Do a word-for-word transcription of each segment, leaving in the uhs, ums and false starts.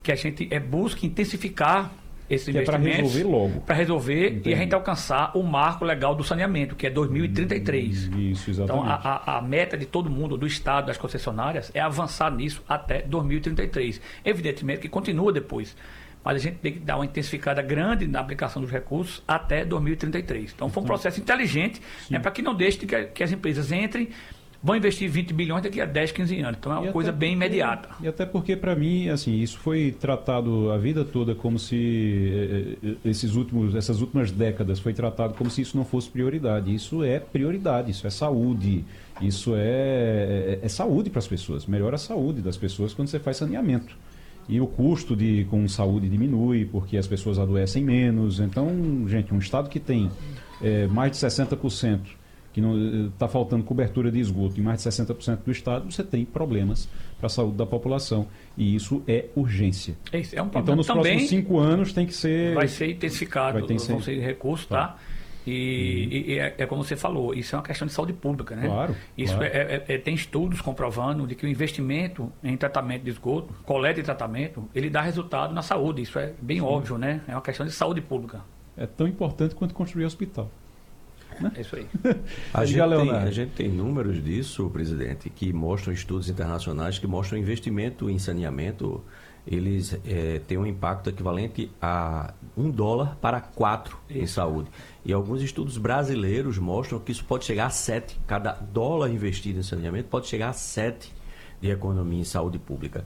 que a gente é, busque intensificar esse investimento. É para resolver logo. Para resolver Entendi. E a gente alcançar o marco legal do saneamento, que é dois mil e trinta e três. Isso, exatamente. Então, a, a, a meta de todo mundo, do Estado, das concessionárias, é avançar nisso até dois mil e trinta e três. Evidentemente que continua depois, mas a gente tem que dar uma intensificada grande na aplicação dos recursos até dois mil e trinta e três. Então, foi um processo inteligente, né, para que não deixe que, que as empresas entrem, vão investir vinte bilhões daqui a dez, quinze anos. Então é uma coisa bem imediata. E até porque, para mim, assim, isso foi tratado a vida toda como se esses últimos, essas últimas décadas foi tratado como se isso não fosse prioridade. Isso é prioridade, isso é saúde, isso é, é, é saúde para as pessoas. Melhora a saúde das pessoas quando você faz saneamento. E o custo de, com saúde diminui, porque as pessoas adoecem menos. Então, gente, um estado que tem é, mais de sessenta por cento que está faltando cobertura de esgoto em mais de sessenta por cento do estado, você tem problemas para a saúde da população. E isso é urgência. É isso, é um então, nos também próximos cinco anos tem que ser... Vai ser intensificado, vai ter ser... vão ser recursos, tá? tá? E, uhum. e, e é, é como você falou, isso é uma questão de saúde pública, né? Claro, isso claro. É, é, é, tem estudos comprovando de que o investimento em tratamento de esgoto, coleta e tratamento, ele dá resultado na saúde. Isso é bem Sim. óbvio, né? É uma questão de saúde pública. É tão importante quanto construir hospital. É isso aí. A gente, tem, a gente tem números disso, presidente, que mostram estudos internacionais que mostram investimento em saneamento, eles é, têm um impacto equivalente a um dólar para quatro em saúde. E alguns estudos brasileiros mostram que isso pode chegar a sete. Cada dólar investido em saneamento pode chegar a sete de economia em saúde pública.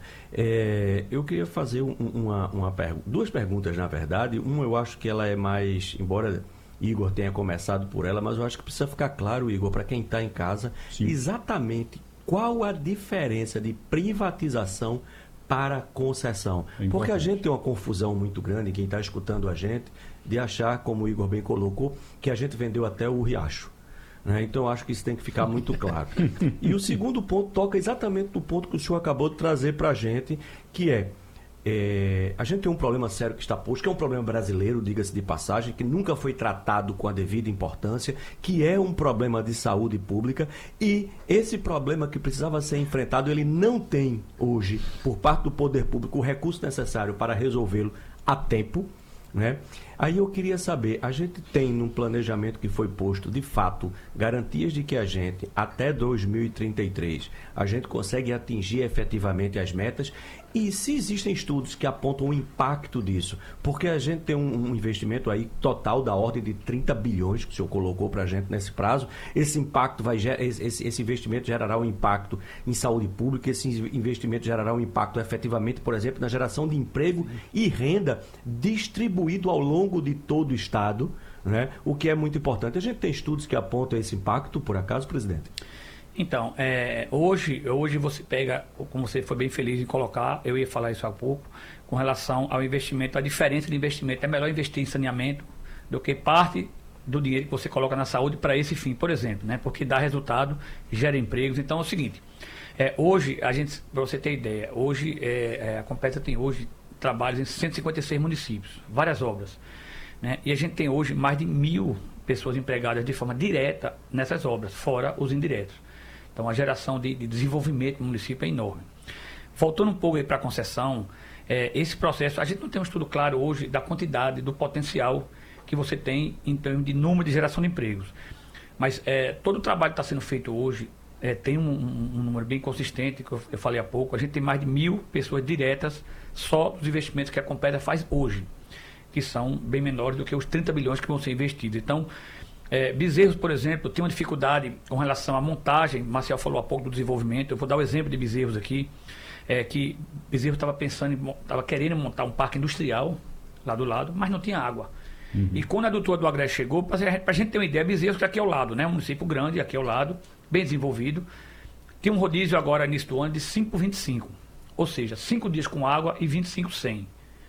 É, eu queria fazer um, uma, uma pergu- duas perguntas, na verdade. Uma eu acho que ela é mais, embora Igor tenha começado por ela, mas eu acho que precisa ficar claro, Igor, para quem está em casa, Sim. exatamente qual a diferença de privatização para concessão. É Porque a gente tem uma confusão muito grande, quem está escutando a gente, de achar, como o Igor bem colocou, que a gente vendeu até o Riacho. Né? Então, eu acho que isso tem que ficar muito claro. E o segundo ponto toca exatamente no ponto que o senhor acabou de trazer para a gente, que é É, a gente tem um problema sério que está posto, que é um problema brasileiro, diga-se de passagem, que nunca foi tratado com a devida importância, que é um problema de saúde pública, e esse problema que precisava ser enfrentado, ele não tem hoje, por parte do poder público, o recurso necessário para resolvê-lo a tempo, né? Aí eu queria saber, a gente tem num planejamento que foi posto, de fato, garantias de que a gente, até dois mil e trinta e três, a gente consegue atingir efetivamente as metas? E se existem estudos que apontam o impacto disso? Porque a gente tem um, um investimento aí total da ordem de trinta bilhões que o senhor colocou para a gente nesse prazo. Esse impacto vai esse, esse investimento gerará um impacto em saúde pública, esse investimento gerará um impacto efetivamente, por exemplo, na geração de emprego e renda distribuído ao longo de todo o estado, né? O que é muito importante. A gente tem estudos que apontam esse impacto, por acaso, presidente? Então, é, hoje, hoje você pega, como você foi bem feliz em colocar, eu ia falar isso há pouco, com relação ao investimento, a diferença de investimento. É melhor investir em saneamento do que parte do dinheiro que você coloca na saúde para esse fim, por exemplo, né? Porque dá resultado, gera empregos. Então é o seguinte, é, hoje, a gente, para você ter ideia, hoje é, é, a Compesa tem hoje trabalhos em cento e cinquenta e seis municípios, várias obras, né? E a gente tem hoje mais de mil pessoas empregadas de forma direta nessas obras, fora os indiretos. Então, a geração de, de desenvolvimento no município é enorme. Voltando um pouco para a concessão, é, esse processo, a gente não tem um estudo claro hoje da quantidade, do potencial que você tem em termos de número de geração de empregos. Mas é, todo o trabalho que está sendo feito hoje é, tem um, um, um número bem consistente, que eu, eu falei há pouco. A gente tem mais de mil pessoas diretas só dos investimentos que a Compesa faz hoje, que são bem menores do que os trinta bilhões que vão ser investidos. Então, É, Bezerros, por exemplo, tem uma dificuldade com relação à montagem. Marcial falou há pouco do desenvolvimento. Eu vou dar o exemplo de Bezerros aqui, é, que Bezerros estava pensando, estava querendo montar um parque industrial lá do lado, mas não tinha água. Uhum. E quando a doutora do Agreste chegou, para a gente ter uma ideia, Bezerros, que aqui ao lado, né, um município grande, aqui ao lado, bem desenvolvido, tem um rodízio agora, início do ano, de cinco por vinte e cinco. Ou seja, cinco dias com água e vinte e cinco sem.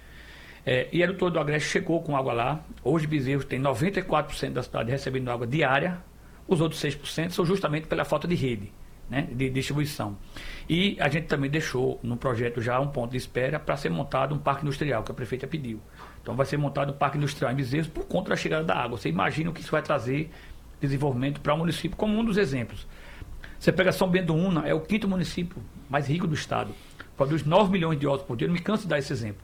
É, e a doutora do Agreste chegou com água lá. Hoje Bezerros tem noventa e quatro por cento da cidade recebendo água diária. Os outros seis por cento são justamente pela falta de rede, né, de distribuição. E a gente também deixou no projeto já um ponto de espera para ser montado um parque industrial, que a prefeita pediu. Então vai ser montado um parque industrial em Bezerros por conta da chegada da água. Você imagina o que isso vai trazer desenvolvimento para o município, como um dos exemplos. Você pega São Bento do Una, é o quinto município mais rico do estado. Produz nove milhões de óculos por dia. Eu não me canso de dar esse exemplo.